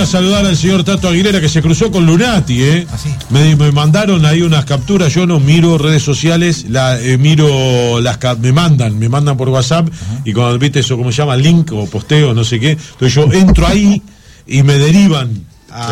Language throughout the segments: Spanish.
saludar al señor Tato Aguilera, que se cruzó con Lunati, ¿Ah, sí? Me mandaron ahí unas capturas. Yo no miro redes sociales, me mandan por WhatsApp. Uh-huh. Y cuando viste eso, ¿cómo se llama? Link o posteo, no sé qué. Entonces yo entro ahí y me derivan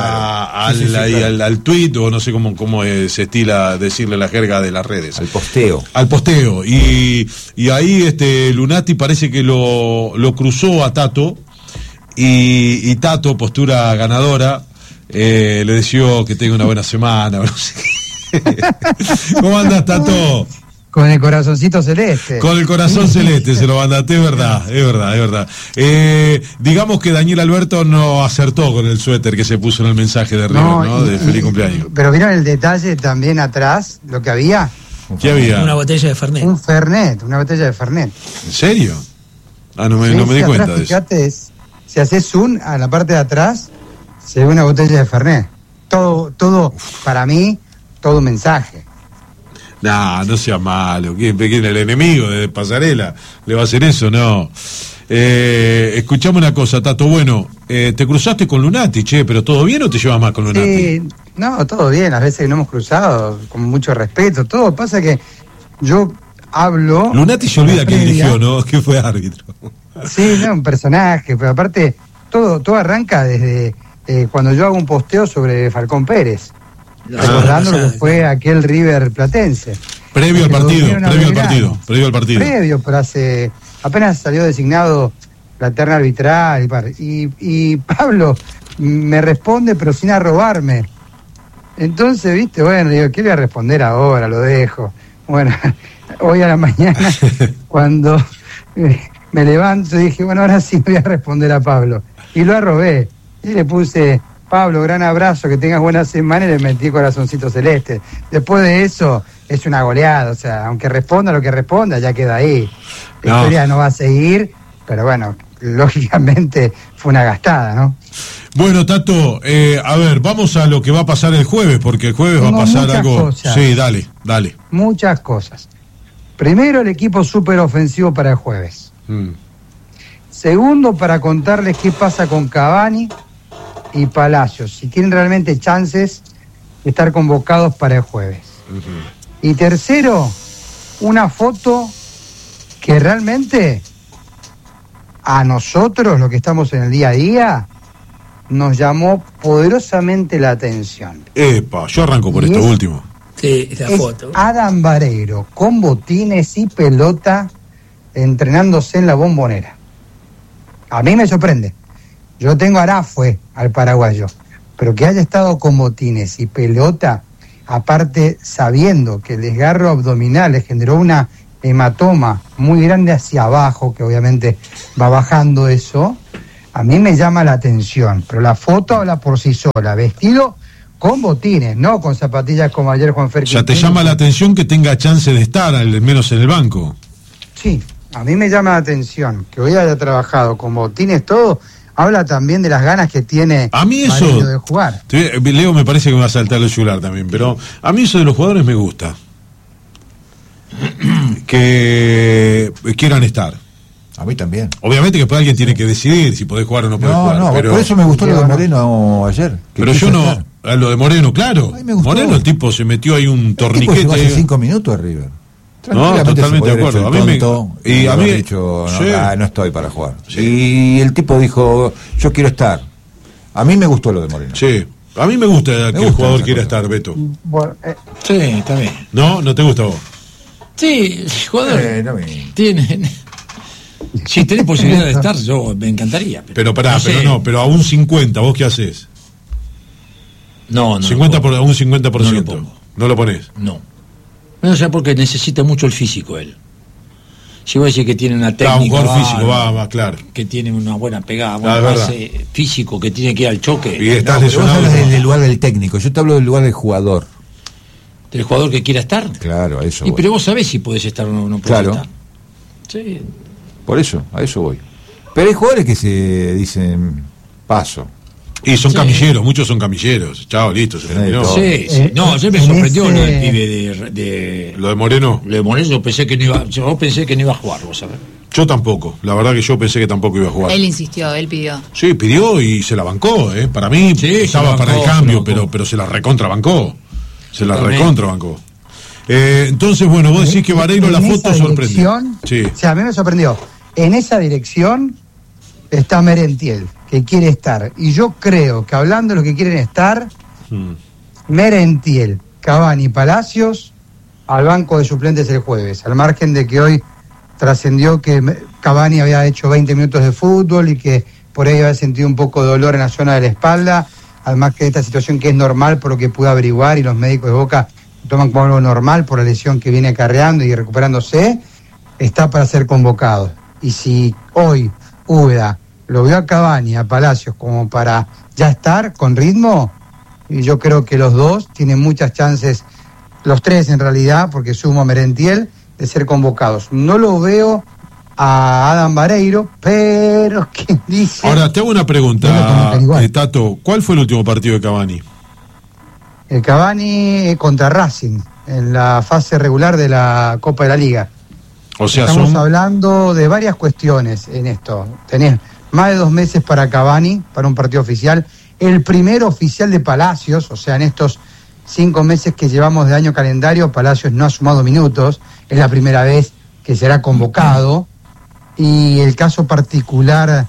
al tweet, o no sé cómo se estila decirle la jerga de las redes. Al posteo. Y ahí Lunati parece que lo cruzó a Tato, y Tato, postura ganadora, le deseó que tenga una buena semana. No sé. ¿Cómo andas, Tato? Con el corazoncito celeste. Con el corazón celeste se lo mandaste, es verdad. Digamos que Daniel Alberto no acertó con el suéter que se puso en el mensaje de River, ¿no? De feliz cumpleaños. Pero vieron el detalle también atrás, lo que había. ¿Qué había? Una botella de Fernet. Una botella de Fernet. ¿En serio? No me di cuenta de eso. Fíjate, si haces zoom a la parte de atrás, se ve una botella de Fernet. Todo para mí, todo un mensaje. No sea malo. ¿Quién el enemigo de Pasarela le va a hacer eso? No. Escuchame una cosa, Tato. Bueno, te cruzaste con Lunati, pero ¿todo bien o te llevas más con Lunati? Sí, no, todo bien. Las veces que no hemos cruzado, con mucho respeto. Todo pasa que yo hablo. Lunati se olvida que dirigió, ¿no? Que fue árbitro. Sí, no, un personaje. Pero aparte, todo arranca desde cuando yo hago un posteo sobre Falcón Pérez. Recordando lo que fue aquel River Platense. Previo al partido, pero apenas salió designado la terna arbitral y Pablo me responde, pero sin arrobarme. Entonces, viste, bueno, digo, ¿qué le voy a responder ahora? Lo dejo. Bueno, hoy a la mañana, cuando me levanto, dije, bueno, ahora sí voy a responder a Pablo. Y lo arrobé. Y le puse: Pablo, gran abrazo, que tengas buena semana, y le metí corazoncito celeste. Después de eso, es una goleada, o sea, aunque responda lo que responda, ya queda ahí. La historia no va a seguir, pero bueno, lógicamente fue una gastada, ¿no? Bueno, Tato, a ver, vamos a lo que va a pasar el jueves, porque el jueves va a pasar algo. Cosas. Sí, dale. Muchas cosas. Primero, el equipo súper ofensivo para el jueves. Segundo, para contarles qué pasa con Cavani y Palacios, si tienen realmente chances de estar convocados para el jueves. Uh-huh. Y tercero, una foto que realmente a nosotros, los que estamos en el día a día, nos llamó poderosamente la atención. Yo arranco por esto último. Sí, esa foto. Adam Vareiro, con botines y pelota, entrenándose en la Bombonera. A mí me sorprende. Yo tengo Arafue al paraguayo, pero que haya estado con botines y pelota, aparte sabiendo que el desgarro abdominal le generó una hematoma muy grande hacia abajo, que obviamente va bajando eso, a mí me llama la atención. Pero la foto habla por sí sola, vestido con botines, no con zapatillas como ayer Juan Fer. Ya te llama la atención que tenga chance de estar, al menos en el banco. Sí, a mí me llama la atención que hoy haya trabajado con botines todo. Habla también de las ganas que tiene a mí eso Vareiro de jugar. Leo, me parece que me va a saltar el celular también, pero a mí eso de los jugadores me gusta. Que quieran estar. A mí también. Obviamente que después alguien tiene que decidir si podés jugar o no podés jugar. No, pero por eso me gustó lo de Moreno ayer. Pero yo no, lo de Moreno, claro. Moreno, el tipo se metió ahí un torniquete. El tipo llegó hace 5 minutos a River. No, totalmente de acuerdo. A mí me dicho, no estoy para jugar. Sí. Y el tipo dijo, yo quiero estar. A mí me gustó lo de Moreno. Sí. A mí me gusta que el jugador quiera estar, Beto. Bueno, sí, está bien. ¿No te gusta a vos? Sí, el jugador tiene. Si tenés posibilidad de estar, yo me encantaría. Pero a un 50, ¿vos qué haces? No. 50 por, a un 50%. ¿No lo ponés? No. No, o sea, porque necesita mucho el físico él. Si vos decís que tiene una técnica, un jugador físico, va, claro. Que tiene una buena pegada, una base físico, que tiene que ir al choque. Y estás lesionado. Vos hablas del lugar del técnico, yo te hablo del lugar del jugador. ¿Del jugador que quiera estar? Claro, a eso voy. Pero vos sabés si podés estar o no podés estar. Sí. Por eso, a eso voy. Pero hay jugadores que se dicen paso. Y son camilleros, muchos son camilleros. Chao, listo, se terminó. Sí. No, ayer me sorprendió lo del pibe de... ¿Lo de Moreno? Lo de Moreno yo pensé que no iba a jugar, vos sabés. Yo tampoco, la verdad que yo pensé que tampoco iba a jugar. Él insistió, él pidió. Sí, pidió y se la bancó, Para mí estaba para el cambio, pero se la recontrabancó. Se la recontrabancó. Entonces, bueno, vos decís que Vareiro la foto sorprendió. Sí. O sea, a mí me sorprendió. En esa dirección está Merentiel, que quiere estar. Y yo creo que hablando de los que quieren estar, Merentiel, Cavani, Palacios, al banco de suplentes el jueves, al margen de que hoy trascendió que Cavani había hecho 20 minutos de fútbol y que por ahí había sentido un poco de dolor en la zona de la espalda, además que esta situación que es normal por lo que pude averiguar y los médicos de Boca toman como algo normal por la lesión que viene acarreando y recuperándose, está para ser convocado. Y si hoy Úbeda lo vio a Cavani, a Palacios, como para ya estar con ritmo, y yo creo que los dos tienen muchas chances, los tres en realidad, porque sumo a Merentiel, de ser convocados. No lo veo a Adam Vareiro, pero ¿quién dice? Ahora, te hago una pregunta, Tato. ¿Cuál fue el último partido de Cavani? El Cavani contra Racing, en la fase regular de la Copa de la Liga. O sea, estamos hablando de varias cuestiones en esto. Tenés más de 2 meses para Cavani, para un partido oficial. El primer oficial de Palacios, o sea, en estos 5 meses que llevamos de año calendario, Palacios no ha sumado minutos. Es la primera vez que será convocado. Y el caso particular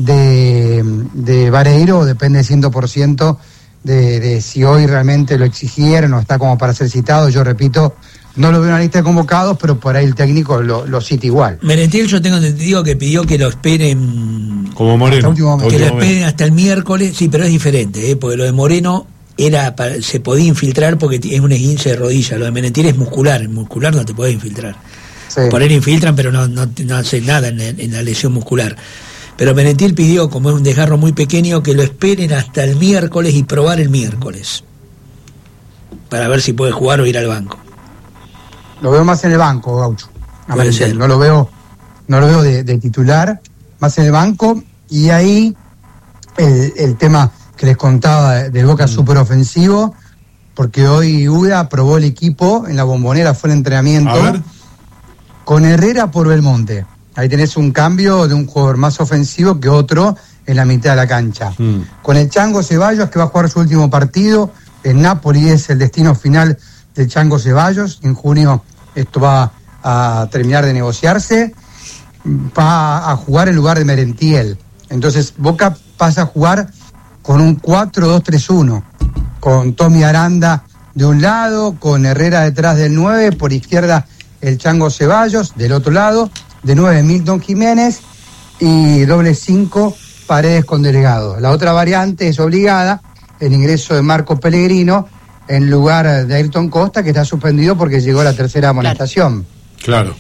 de Vareiro depende 100% de si hoy realmente lo exigieron o está como para ser citado. Yo repito, no lo veo en la lista de convocados, pero por ahí el técnico lo cita igual. Merentiel, yo tengo entendido que pidió que lo esperen como Moreno, que lo esperen hasta el miércoles. Sí, pero es diferente, porque lo de Moreno se podía infiltrar porque es un esguince de rodilla. Lo de Merentiel es muscular, en muscular no te podés infiltrar. Sí. Por él infiltran, pero no hace nada en la lesión muscular. Pero Merentiel pidió, como es un desgarro muy pequeño, que lo esperen hasta el miércoles y probar el miércoles para ver si puede jugar o ir al banco. Lo veo más en el banco, Gaucho. No lo veo de titular, más en el banco. Y ahí el tema que les contaba del Boca súper ofensivo, porque hoy Úbeda probó el equipo en la Bombonera, fue el entrenamiento con Herrera por Belmonte. Ahí tenés un cambio de un jugador más ofensivo que otro en la mitad de la cancha. Con el Chango Ceballos, que va a jugar su último partido, en Napoli es el destino final del Chango Ceballos. En junio esto va a terminar de negociarse. Va a jugar en lugar de Merentiel. Entonces Boca pasa a jugar con un 4-2-3-1, con Tommy Aranda de un lado, con Herrera detrás del 9, por izquierda el Chango Ceballos, del otro lado, de 9 Milton Jiménez y doble 5 Paredes con Delgado. La otra variante es obligada, el ingreso de Marco Pellegrino en lugar de Ayrton Costa, que está suspendido porque llegó la tercera amonestación. Claro.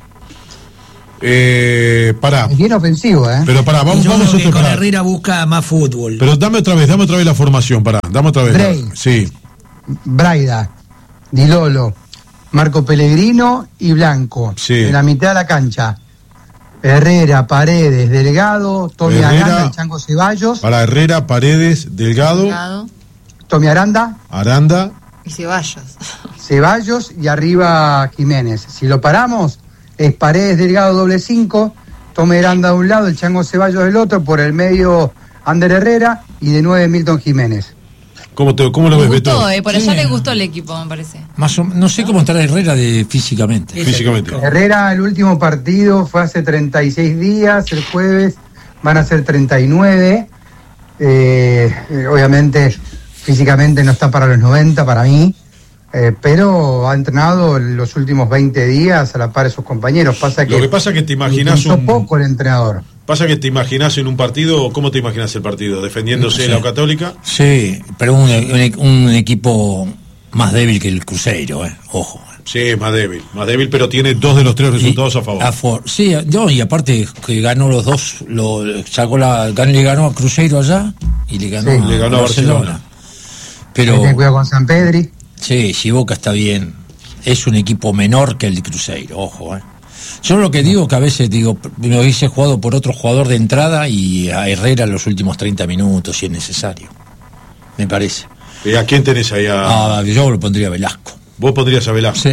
Pará. Es bien ofensivo, Pero pará, vamos a con Herrera busca más fútbol. Pero dame otra vez la formación, dame otra vez. Bray, sí. Braida, Di Lolo, Marco Pellegrino y Blanco. Sí. En la mitad de la cancha. Herrera, Paredes, Delgado, Tommy Aranda, el Chango Ceballos. Para Herrera, Paredes, Delgado. Tommy Aranda y Ceballos y arriba Jiménez. Si lo paramos, es Paredes, Delgado, doble 5, Tommy Aranda de un lado, el Chango Ceballos del otro, por el medio Ander Herrera y de 9 Milton Jiménez. ¿Cómo lo ves, Beto? Por allá le gustó el equipo, me parece. No sé cómo estará Herrera físicamente. Herrera, el último partido fue hace 36 días, el jueves van a ser 39. Obviamente, físicamente no está para los 90 para mí, pero ha entrenado los últimos 20 días a la par de sus compañeros. Lo que pasa es que te imaginas poco el entrenador. Pasa que te imaginas en un partido, ¿cómo te imaginas el partido? ¿Defendiéndose la Católica? Sí, pero un equipo más débil que el Cruzeiro, ojo. Sí, más débil, pero tiene 2 de los 3 resultados a favor. Sí, y aparte que ganó los dos, le ganó a Cruzeiro allá y le ganó a Barcelona. Pero ten cuidado con San Pedri. Sí, si Boca está bien, es un equipo menor que el de Cruzeiro, ojo. Yo lo que digo que a veces me hubiese jugado por otro jugador de entrada y a Herrera los últimos 30 minutos si es necesario, me parece. ¿Y a quién tenés ahí? Yo lo pondría a Velasco. ¿Vos pondrías a Velasco? Sí.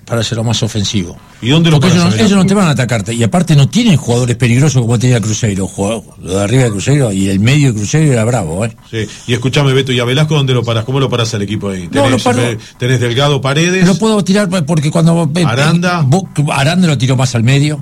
para hacerlo más ofensivo. ¿Y dónde lo Porque ellos no te van a atacarte. Y aparte no tienen jugadores peligrosos como tenía Cruzeiro. Lo de arriba de Cruzeiro y el medio de Cruzeiro era bravo, Sí. Y escuchame, Beto, ¿y a Velasco dónde lo parás? ¿Cómo lo parás al equipo ahí? ¿Tenés Delgado, Paredes? Lo puedo tirar porque cuando... Aranda lo tiró más al medio.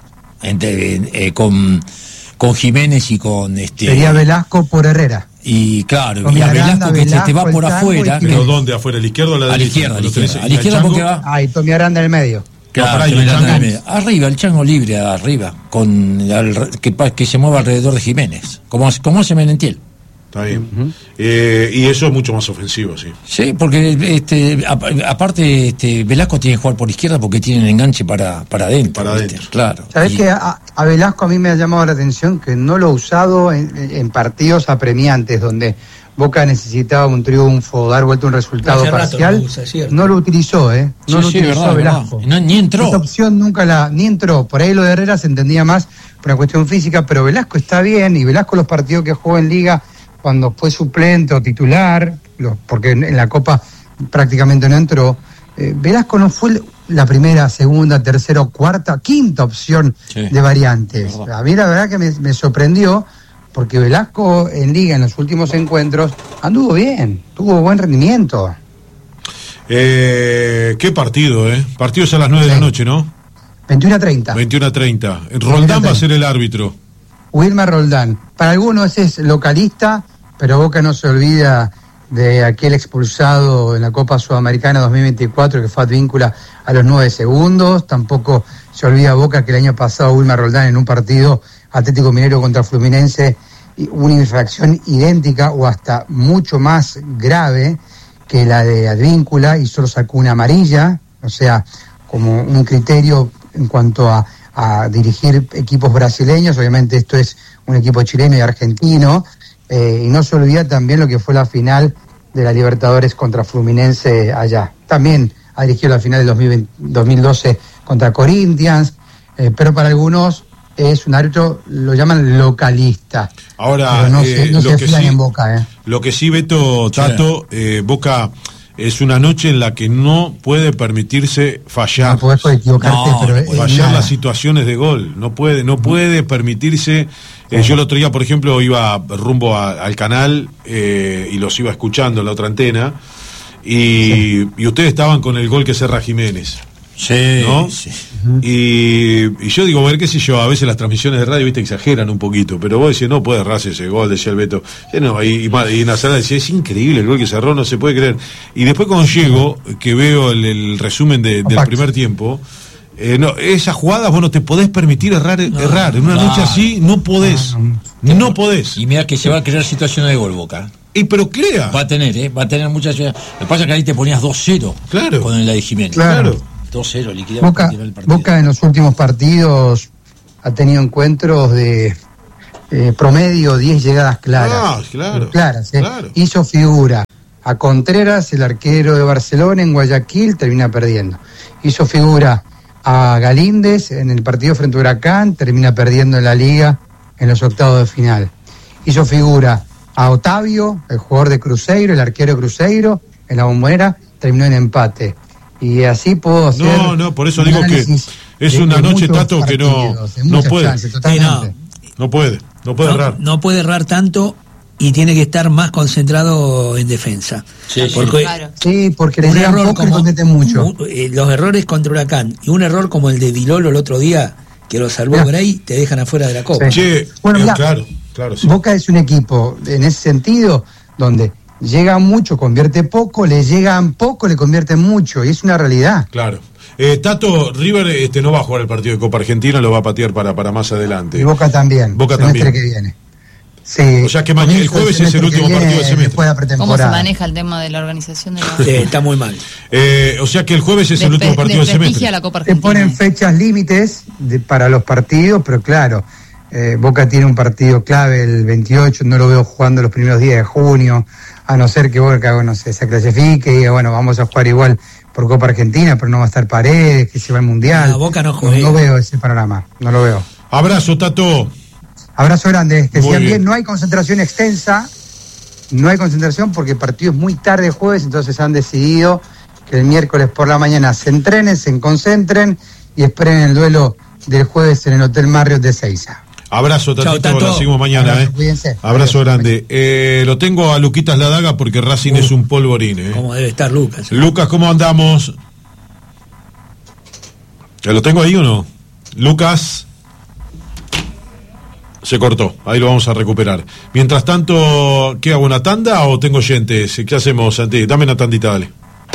Con Jiménez y con... Sería Velasco por Herrera. Y claro, y a Velasco que te va por afuera. ¿Pero dónde? ¿Afuera? ¿A la izquierda o a la derecha? A la izquierda porque va. Y Tommy Aranda en el medio. Claro, arriba, el chango libre arriba, que se mueva alrededor de Jiménez, como hace Menentiel. Está bien. Y eso es mucho más ofensivo, sí. Sí, porque aparte Velasco tiene que jugar por izquierda porque tiene el enganche para adentro. Para adentro. Claro. ¿Sabés que a Velasco a mí me ha llamado la atención que no lo he usado en partidos apremiantes donde Boca necesitaba un triunfo, dar vuelta un resultado parcial? No lo utilizó, No lo utilizó verdad, Velasco. Ni entró. Esa opción ni entró. Por ahí lo de Herrera se entendía más por una cuestión física, pero Velasco está bien, y Velasco los partidos que jugó en Liga, cuando fue suplente o titular, porque en la Copa prácticamente no entró, Velasco no fue la primera, segunda, tercera, cuarta, quinta opción de variantes. A mí la verdad que me sorprendió, porque Velasco en Liga, en los últimos encuentros, anduvo bien, tuvo buen rendimiento. Qué partido, Partidos a las 9 de la noche, ¿no? 21:30. 21:30. Roldán va a ser el árbitro. Wilmar Roldán. Para algunos es localista, pero Boca no se olvida de aquel expulsado en la Copa Sudamericana 2024 que fue Advíncula a los 9 segundos. Tampoco se olvida Boca que el año pasado Wilmar Roldán en un partido Atlético Mineiro contra Fluminense, una infracción idéntica o hasta mucho más grave que la de Advíncula, y solo sacó una amarilla, o sea, como un criterio en cuanto a dirigir equipos brasileños. Obviamente esto es un equipo chileno y argentino, y no se olvida también lo que fue la final de la Libertadores contra Fluminense allá. También ha dirigido la final del 2012 contra Corinthians, pero para algunos es un árbitro, lo llaman localista. Ahora, no se fían en Boca. Lo que sí, Beto, Tato, Boca es una noche en la que no puede permitirse fallar. No puedes equivocarte, pero fallar las situaciones de gol. No puede permitirse. Yo el otro día, por ejemplo, iba rumbo al canal y los iba escuchando en la otra antena, y ustedes estaban con el gol que cerra Jiménez. Sí, ¿no? Sí. Y yo digo, a ver, qué sé yo, a veces las transmisiones de radio, viste, exageran un poquito, pero vos decís, no puede errarse ese gol, decía el Beto. Y Nazará decía, es increíble el gol que cerró, no se puede creer. Y después cuando llego, que veo el resumen del primer tiempo, esas jugadas vos no te podés permitir errar. En una noche así no podés. No podés. Y mira que se va a crear situaciones de gol, Boca. Pero crea. Va a tener muchas. Lo que pasa es que ahí te ponías 2-0 con la de Jiménez. Claro. 2-0 liquidado. Boca en los últimos partidos ha tenido encuentros de promedio 10 llegadas claras. Claras. Hizo figura a Contreras, el arquero de Barcelona, en Guayaquil, termina perdiendo. Hizo figura a Galíndez en el partido frente a Huracán, termina perdiendo en la Liga en los octavos de final. Hizo figura a Otavio, el jugador de Cruzeiro, el arquero de Cruzeiro, en la Bombonera, terminó en empate. Y así puedo hacer... No, por eso digo que es una noche, Tato, que no puede. No puede errar. No puede errar tanto, y tiene que estar más concentrado en defensa. Porque le llegan poco y cometen mucho. Los errores contra Huracán y un error como el de Dilolo el otro día, que lo salvó Grey, te dejan afuera de la Copa. Sí. Claro. Sí. Boca es un equipo, en ese sentido, donde llega mucho, convierte poco, le llegan poco, le convierten mucho, y es una realidad. Claro. Tato, River no va a jugar el partido de Copa Argentina, lo va a patear para más adelante. Y Boca también. Semestre que viene. Sí. O sea que el jueves es el último partido del semestre. ¿Cómo se maneja el tema de la organización de la... Sí, está muy mal. O sea que el jueves es el último partido del semestre. La Copa Argentina. Se ponen fechas límites para los partidos, pero claro, Boca tiene un partido clave el 28, no lo veo jugando los primeros días de junio, a no ser que Boca se clasifique y diga, vamos a jugar igual por Copa Argentina, pero no va a estar Paredes, que se va al Mundial. Boca no juega. No veo ese panorama, no lo veo. Abrazo, Tato. Abrazo grande, que sigan bien. No hay concentración extensa, porque el partido es muy tarde jueves, entonces han decidido que el miércoles por la mañana se entrenen, se concentren y esperen el duelo del jueves en el Hotel Marriott de Ezeiza. Abrazo, Tatito, la seguimos mañana. Abrazo, cuídense. Abrazo grande. Lo tengo a Luquitas Ladaga porque Racing es un polvorín. ¿Cómo debe estar Lucas? Lucas, ¿cómo andamos? ¿Lo tengo ahí o no? Lucas. Se cortó, ahí lo vamos a recuperar. Mientras tanto, ¿qué hago, una tanda o tengo oyentes? ¿Qué hacemos, Santi? Dame una tandita, dale.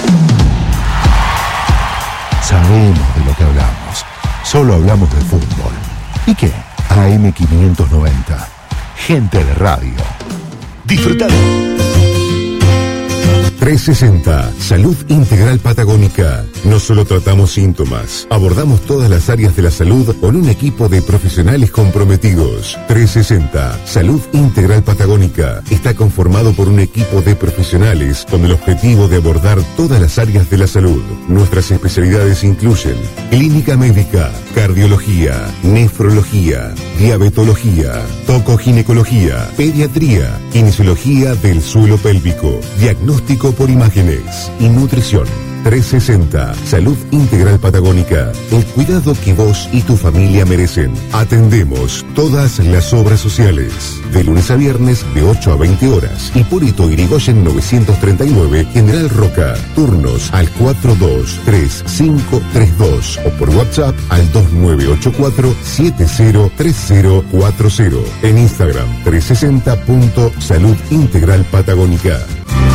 Sabemos de lo que hablamos, solo hablamos de fútbol. ¿Y qué? AM590, gente de radio. Disfrutad. 360, Salud Integral Patagónica. No solo tratamos síntomas, abordamos todas las áreas de la salud con un equipo de profesionales comprometidos. 360, Salud Integral Patagónica. Está conformado por un equipo de profesionales con el objetivo de abordar todas las áreas de la salud. Nuestras especialidades incluyen clínica médica, cardiología, nefrología, diabetología, tocoginecología, pediatría, kinesiología del suelo pélvico, diagnóstico por imágenes y nutrición. 360, Salud Integral Patagónica. El cuidado que vos y tu familia merecen. Atendemos todas las obras sociales. De lunes a viernes de 8 a 20 horas. Hipólito Yrigoyen 939, General Roca. Turnos al 423532 o por WhatsApp al 2984-703040. En Instagram 360.saludintegralpatagónica.